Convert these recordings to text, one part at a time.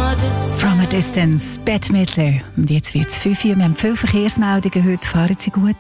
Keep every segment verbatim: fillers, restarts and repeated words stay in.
From a Distance, Bette Midler. Und jetzt wird es fünf Uhr. Wir haben viele Verkehrsmeldungen heute. Fahren Sie gut.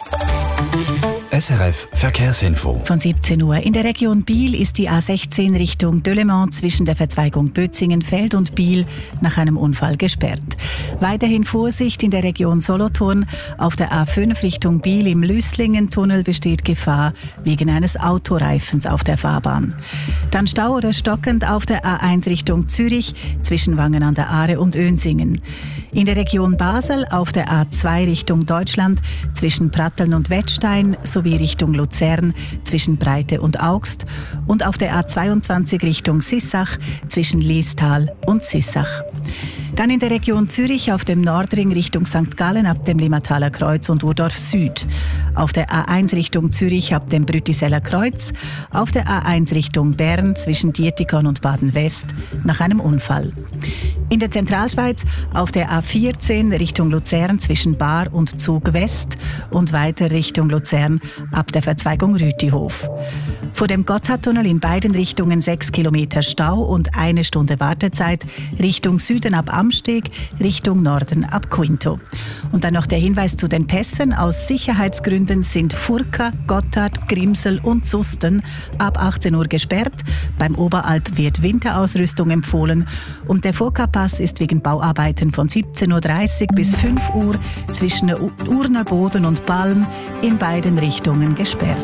S R F Verkehrsinfo. Von siebzehn Uhr. In der Region Biel ist die A sechzehn Richtung Delemont zwischen der Verzweigung Bötzingen-Feld und Biel nach einem Unfall gesperrt. Weiterhin Vorsicht in der Region Solothurn. Auf der A fünf Richtung Biel im Lüsslingen-Tunnel besteht Gefahr wegen eines Autoreifens auf der Fahrbahn. Dann Stau oder stockend auf der A eins Richtung Zürich zwischen Wangen an der Aare und Önsingen. In der Region Basel auf der A zwei Richtung Deutschland zwischen Pratteln und Wettstein sowie Richtung Luzern zwischen Breite und Augst und auf der A zweiundzwanzig Richtung Sissach zwischen Liestal und Sissach. Dann in der Region Zürich auf dem Nordring Richtung Sankt Gallen ab dem Limmataler Kreuz und Urdorf Süd. Auf der A eins Richtung Zürich ab dem Brütiseller Kreuz. Auf der A eins Richtung Bern zwischen Dietikon und Baden-West nach einem Unfall. In der Zentralschweiz auf der A vierzehn Richtung Luzern zwischen Bar und Zug West und weiter Richtung Luzern ab der Verzweigung Rütihof. Vor dem Gotthardtunnel in beiden Richtungen sechs Kilometer Stau und eine Stunde Wartezeit Richtung Süden ab Amsteg, Richtung Norden ab Quinto. Und dann noch der Hinweis zu den Pässen. Aus Sicherheitsgründen sind Furka, Gotthard, Grimsel und Susten ab achtzehn Uhr gesperrt. Beim Oberalp wird Winterausrüstung empfohlen. Und der Furka-Pass ist wegen Bauarbeiten von siebzehn Uhr dreißig bis fünf Uhr zwischen Urner Boden und Balm in beiden Richtungen gesperrt.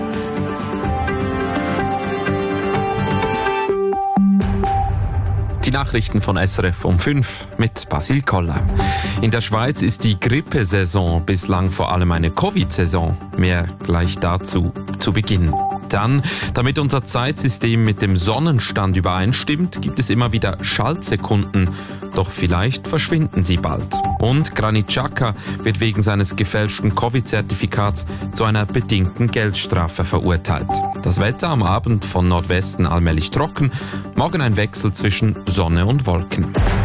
Die Nachrichten von S R F um fünf mit Basil Koller. In der Schweiz ist die Grippesaison bislang vor allem eine Covid-Saison. Mehr gleich dazu zu Beginn. Dann, damit unser Zeitsystem mit dem Sonnenstand übereinstimmt, gibt es immer wieder Schaltsekunden. Doch vielleicht verschwinden sie bald. Und Granit Xhaka wird wegen seines gefälschten Covid-Zertifikats zu einer bedingten Geldstrafe verurteilt. Das Wetter am Abend von Nordwesten allmählich trocken, morgen ein Wechsel zwischen Sonne und Wolken.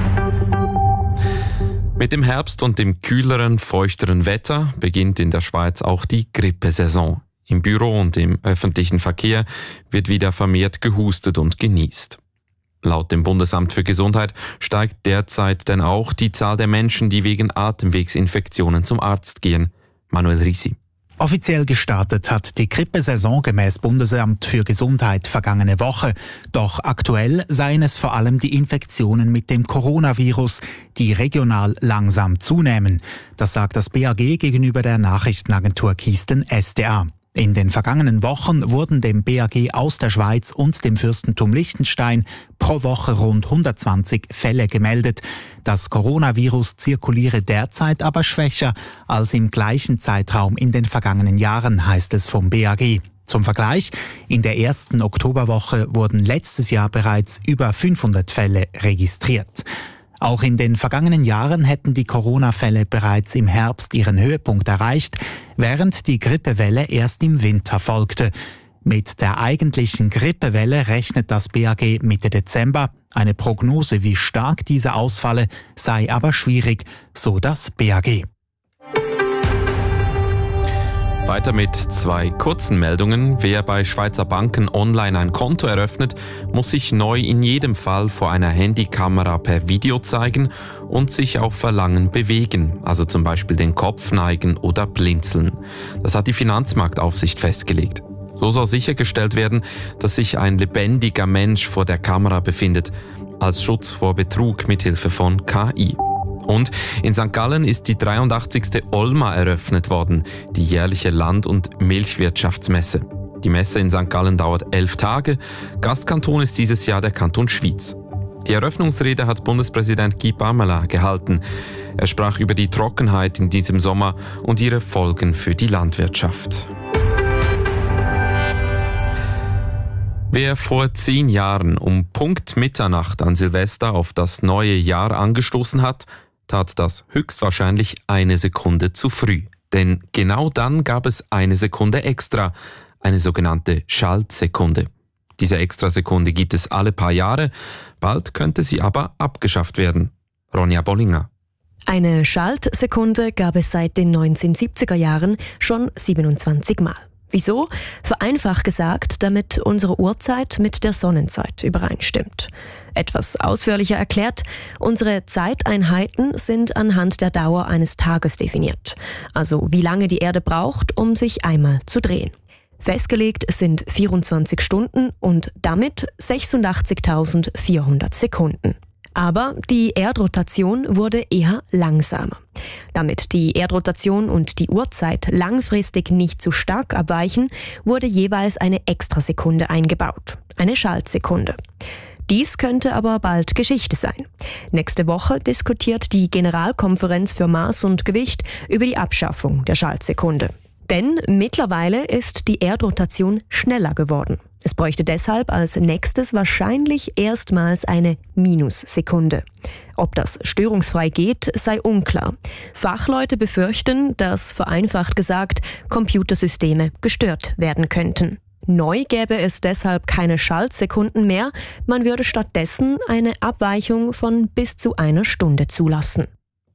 Mit dem Herbst und dem kühleren, feuchteren Wetter beginnt in der Schweiz auch die Grippesaison. Im Büro und im öffentlichen Verkehr wird wieder vermehrt gehustet und genießt. Laut dem Bundesamt für Gesundheit steigt derzeit denn auch die Zahl der Menschen, die wegen Atemwegsinfektionen zum Arzt gehen. Manuel Risi. Offiziell gestartet hat die Grippesaison gemäß Bundesamt für Gesundheit vergangene Woche. Doch aktuell seien es vor allem die Infektionen mit dem Coronavirus, die regional langsam zunehmen. Das sagt das B A G gegenüber der Nachrichtenagentur Kisten S D A. In den vergangenen Wochen wurden dem B A G aus der Schweiz und dem Fürstentum Liechtenstein pro Woche rund hundertzwanzig Fälle gemeldet. Das Coronavirus zirkuliere derzeit aber schwächer als im gleichen Zeitraum in den vergangenen Jahren, heißt es vom B A G. Zum Vergleich, in der ersten Oktoberwoche wurden letztes Jahr bereits über fünfhundert Fälle registriert. Auch in den vergangenen Jahren hätten die Corona-Fälle bereits im Herbst ihren Höhepunkt erreicht, während die Grippewelle erst im Winter folgte. Mit der eigentlichen Grippewelle rechnet das B A G Mitte Dezember. Eine Prognose, wie stark diese ausfalle, sei aber schwierig, so das B A G. Weiter mit zwei kurzen Meldungen. Wer bei Schweizer Banken online ein Konto eröffnet, muss sich neu in jedem Fall vor einer Handykamera per Video zeigen und sich auf Verlangen bewegen, also zum Beispiel den Kopf neigen oder blinzeln. Das hat die Finanzmarktaufsicht festgelegt. So soll sichergestellt werden, dass sich ein lebendiger Mensch vor der Kamera befindet, als Schutz vor Betrug mithilfe von K I. Und in Sankt Gallen ist die dreiundachtzigste Olma eröffnet worden, die jährliche Land- und Milchwirtschaftsmesse. Die Messe in Sankt Gallen dauert elf Tage. Gastkanton ist dieses Jahr der Kanton Schwyz. Die Eröffnungsrede hat Bundespräsident Guy Parmelin gehalten. Er sprach über die Trockenheit in diesem Sommer und ihre Folgen für die Landwirtschaft. Wer vor zehn Jahren um Punkt Mitternacht an Silvester auf das neue Jahr angestoßen hat, tat das höchstwahrscheinlich eine Sekunde zu früh. Denn genau dann gab es eine Sekunde extra, eine sogenannte Schaltsekunde. Diese Extrasekunde gibt es alle paar Jahre, bald könnte sie aber abgeschafft werden. Ronja Bollinger. Eine Schaltsekunde gab es seit den neunzehnhundertsiebziger Jahren schon siebenundzwanzig Mal. Wieso? Vereinfacht gesagt, damit unsere Uhrzeit mit der Sonnenzeit übereinstimmt. Etwas ausführlicher erklärt, unsere Zeiteinheiten sind anhand der Dauer eines Tages definiert. Also wie lange die Erde braucht, um sich einmal zu drehen. Festgelegt sind vierundzwanzig Stunden und damit sechsundachtzigtausendvierhundert Sekunden. Aber die Erdrotation wurde eher langsamer. Damit die Erdrotation und die Uhrzeit langfristig nicht zu stark abweichen, wurde jeweils eine Extrasekunde eingebaut, eine Schaltsekunde. Dies könnte aber bald Geschichte sein. Nächste Woche diskutiert die Generalkonferenz für Maß und Gewicht über die Abschaffung der Schaltsekunde. Denn mittlerweile ist die Erdrotation schneller geworden. Es bräuchte deshalb als nächstes wahrscheinlich erstmals eine Minussekunde. Ob das störungsfrei geht, sei unklar. Fachleute befürchten, dass, vereinfacht gesagt, Computersysteme gestört werden könnten. Neu gäbe es deshalb keine Schaltsekunden mehr, man würde stattdessen eine Abweichung von bis zu einer Stunde zulassen.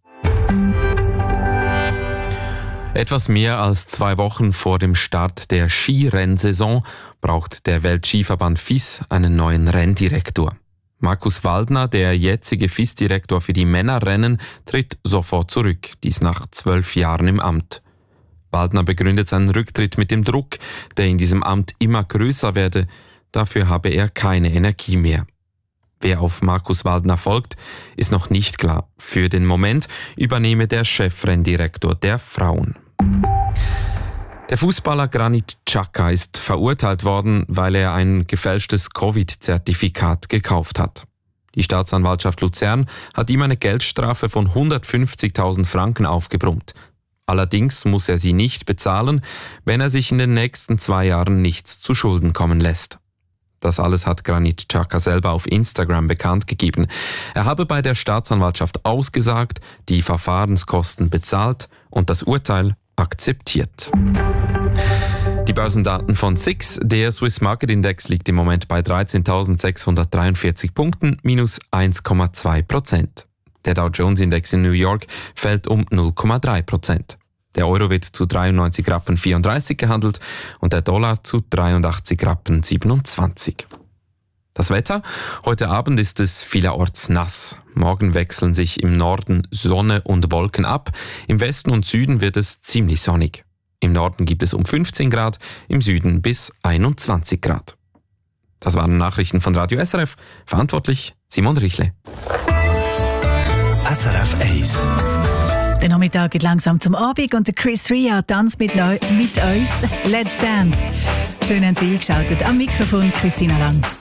Etwas mehr als zwei Wochen vor dem Start der Skirennsaison braucht der Weltskiverband F I S einen neuen Renndirektor. Markus Waldner, der jetzige F I S-Direktor für die Männerrennen, tritt sofort zurück, dies nach zwölf Jahren im Amt. Waldner begründet seinen Rücktritt mit dem Druck, der in diesem Amt immer größer werde. Dafür habe er keine Energie mehr. Wer auf Markus Waldner folgt, ist noch nicht klar. Für den Moment übernehme der Chefrenndirektor der Frauen. Der Fußballer Granit Xhaka ist verurteilt worden, weil er ein gefälschtes Covid-Zertifikat gekauft hat. Die Staatsanwaltschaft Luzern hat ihm eine Geldstrafe von hundertfünfzigtausend Franken aufgebrummt. Allerdings muss er sie nicht bezahlen, wenn er sich in den nächsten zwei Jahren nichts zu Schulden kommen lässt. Das alles hat Granit Xhaka selber auf Instagram bekannt gegeben. Er habe bei der Staatsanwaltschaft ausgesagt, die Verfahrenskosten bezahlt und das Urteil akzeptiert. Die Börsendaten von S I X, der Swiss Market Index liegt im Moment bei dreizehntausendsechshundertdreiundvierzig Punkten, minus eins Komma zwei Prozent. Der Dow Jones Index in New York fällt um null Komma drei Prozent. Der Euro wird zu dreiundneunzig Rappen vierunddreißig gehandelt und der Dollar zu dreiundachtzig Rappen siebenundzwanzig. Das Wetter? Heute Abend ist es vielerorts nass. Morgen wechseln sich im Norden Sonne und Wolken ab. Im Westen und Süden wird es ziemlich sonnig. Im Norden gibt es um fünfzehn Grad, im Süden bis einundzwanzig Grad. Das waren Nachrichten von Radio S R F. Verantwortlich Simon Richle. S R F eins. Der Nachmittag geht langsam zum Abend und der Chris Ria tanzt mit, neu, mit uns. Let's Dance. Schön haben Sie eingeschaltet. Am Mikrofon Christina Lang.